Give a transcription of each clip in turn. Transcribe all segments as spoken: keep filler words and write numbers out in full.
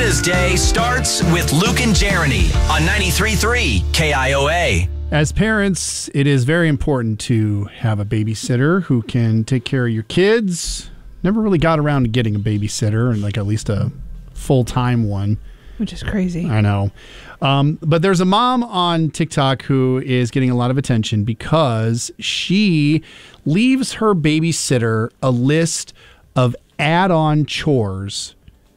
Mother's Day starts with Luke and Jeremy on ninety-three point three K I O A. As parents, it is very important to have a babysitter who can take care of your kids. Never really got around to getting a babysitter, and like at least a full-time one. Which is crazy. I know. Um, but there's a mom on TikTok who is getting a lot of attention because she leaves her babysitter a list of add-on chores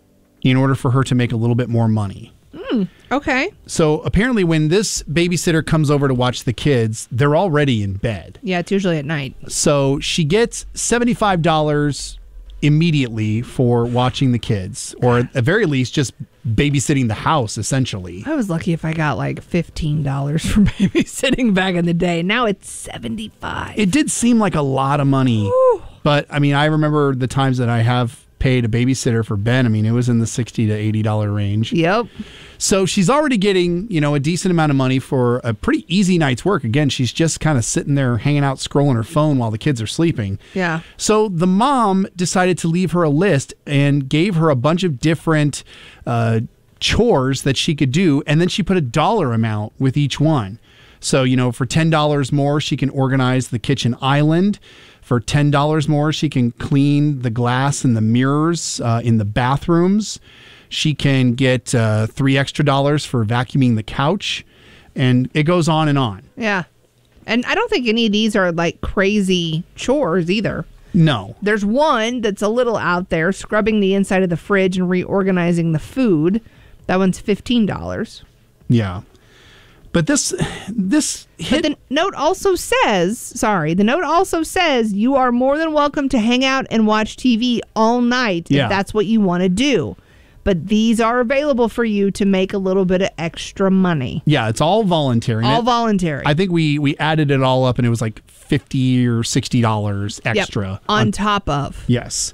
in order for her to make a little bit more money. Mm, okay. So apparently when this babysitter comes over to watch the kids, they're already in bed. Yeah, it's usually at night. So she gets seventy-five dollars immediately for watching the kids, or at the very least just babysitting the house, essentially. I was lucky if I got like fifteen dollars for babysitting back in the day. Now it's seventy-five dollars. It did seem like a lot of money. Whew. But I mean, I remember the times that I have paid a babysitter for Ben. I mean, it was in the sixty to eighty dollars range. Yep. So she's already getting, you know, a decent amount of money for a pretty easy night's work. Again, she's just kind of sitting there hanging out, scrolling her phone while the kids are sleeping. Yeah. So the mom decided to leave her a list and gave her a bunch of different uh, chores that she could do. And then she put a dollar amount with each one. So, you know, for ten dollars more, she can organize the kitchen island. For ten dollars more, she can clean the glass and the mirrors uh, in the bathrooms. She can get uh, three extra dollars for vacuuming the couch. And it goes on and on. Yeah. And I don't think any of these are like crazy chores either. No. There's one that's a little out there, scrubbing the inside of the fridge and reorganizing the food. That one's fifteen dollars. Yeah. But this this hit. But the note also says, sorry, the note also says you are more than welcome to hang out and watch T V all night Yeah. if that's what you want to do. But these are available for you to make a little bit of extra money. Yeah, it's all voluntary. All it, voluntary. I think we we added it all up and it was like fifty or sixty dollars extra. Yep, on, on top of. Yes.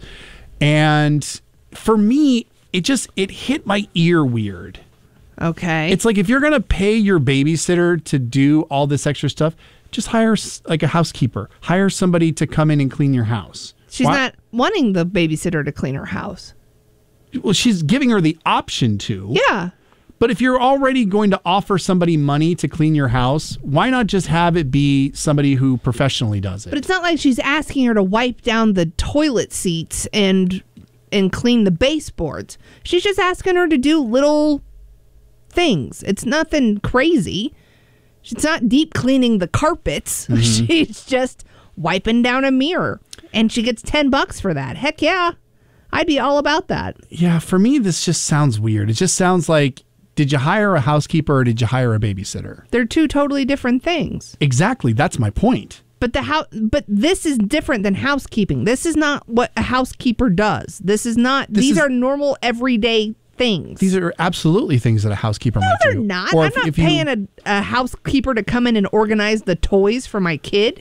And for me, it just it hit my ear weird. Okay. It's like if you're going to pay your babysitter to do all this extra stuff, just hire s- like a housekeeper. Hire somebody to come in and clean your house. She's Why- not wanting the babysitter to clean her house. Well, she's giving her the option to. Yeah. But if you're already going to offer somebody money to clean your house, why not just have it be somebody who professionally does it? But it's not like she's asking her to wipe down the toilet seats and and clean the baseboards. She's just asking her to do little things. It's nothing crazy. She's not deep cleaning the carpets. Mm-hmm. She's just wiping down a mirror. And she gets ten bucks for that. Heck yeah. I'd be all about that. Yeah, for me, this just sounds weird. It just sounds like, did you hire a housekeeper or did you hire a babysitter? They're two totally different things. Exactly. That's my point. But the house, but this is different than housekeeping. This is not what a housekeeper does. This is not. This these is- are normal everyday things. These are absolutely things that a housekeeper no, might they're do. not. Or I'm if- not if you- paying a, a housekeeper to come in and organize the toys for my kid.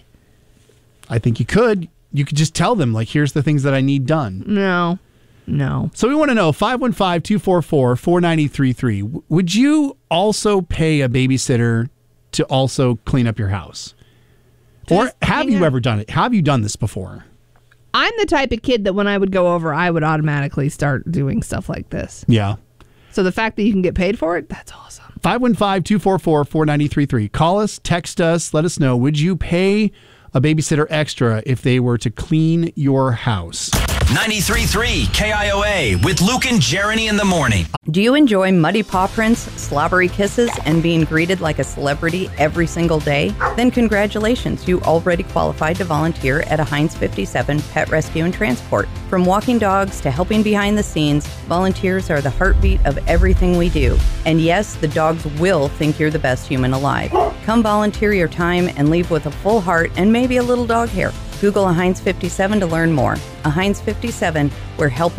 I think you could. You could just tell them, like, here's the things that I need done. No, no. So we want to know, five one five, two four four, four nine three three. Would you also pay a babysitter to also clean up your house? Or Just have hang you out. ever done it? Have you done this before? I'm the type of kid that when I would go over, I would automatically start doing stuff like this. Yeah. So the fact that you can get paid for it, that's awesome. five one five, two four four, four nine three three. Call us, text us, let us know. Would you pay a babysitter extra if they were to clean your house? ninety-three point three K I O A with Luke and Jeremy in the morning. Do you enjoy muddy paw prints, slobbery kisses, and being greeted like a celebrity every single day? Then congratulations, you already qualified to volunteer at a Heinz fifty-seven Pet Rescue and Transport. From walking dogs to helping behind the scenes, volunteers are the heartbeat of everything we do. And yes, the dogs will think you're the best human alive. Come volunteer your time and leave with a full heart and maybe a little dog hair. Google a Heinz fifty-seven to learn more. A Heinz fifty-seven, where helping